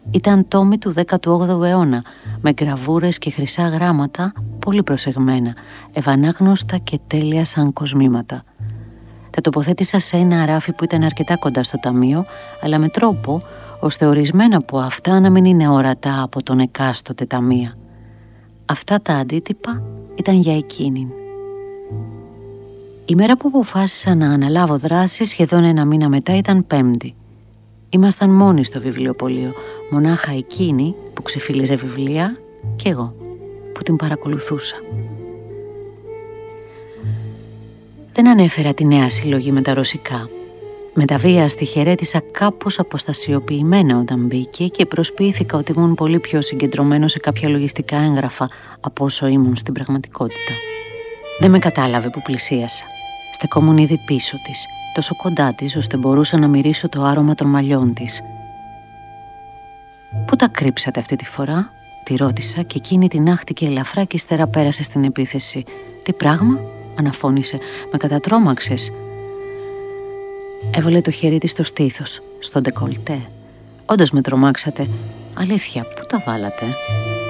Ήταν τόμοι του 18ου αιώνα, με γραβούρες και χρυσά γράμματα πολύ προσεγμένα, ευανάγνωστα και τέλεια σαν κοσμήματα. Τα τοποθέτησα σε ένα ράφι που ήταν αρκετά κοντά στο ταμείο, αλλά με τρόπο ώστε ορισμένα από αυτά να μην είναι ορατά από τον εκάστοτε ταμεία. Αυτά τα αντίτυπα ήταν για εκείνην. Η μέρα που αποφάσισα να αναλάβω δράση σχεδόν ένα μήνα μετά ήταν Πέμπτη. Ήμασταν μόνοι στο βιβλιοπωλείο, μονάχα εκείνη που ξεφύλιζε βιβλία και εγώ που την παρακολουθούσα. Δεν ανέφερα τη νέα συλλογή με τα ρωσικά. Με τα βίας τη χαιρέτησα κάπως αποστασιοποιημένα όταν μπήκε και προσποιήθηκα ότι ήμουν πολύ πιο συγκεντρωμένο σε κάποια λογιστικά έγγραφα από όσο ήμουν στην πραγματικότητα. Δεν με κατάλαβε που πλησίασα. Στεκόμουν ήδη πίσω της, τόσο κοντά της ώστε μπορούσα να μυρίσω το άρωμα των μαλλιών της. «Πού τα κρύψατε αυτή τη φορά?» τη ρώτησα και εκείνη την άχτηκε ελαφρά και ύστερα πέρασε στην επίθεση. «Τι πράγμα?» αναφώνησε. «Με κατατρόμαξες?» Έβαλε το χέρι της στο στήθος, στο ντεκολτέ. «Όντως με τρομάξατε. Αλήθεια, πού τα βάλατε?»